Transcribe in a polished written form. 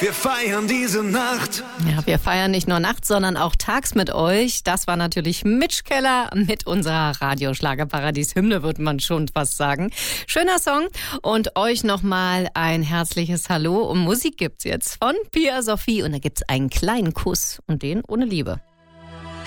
Wir feiern diese Nacht. Ja, wir feiern nicht nur nachts, sondern auch tags mit euch. Das war natürlich Mitch Keller mit unserer Radioschlagerparadies-Hymne, würde man schon fast sagen. Schöner Song und euch nochmal ein herzliches Hallo. Und Musik gibt's jetzt von Pia Sophie und da gibt's einen kleinen Kuss und den ohne Liebe.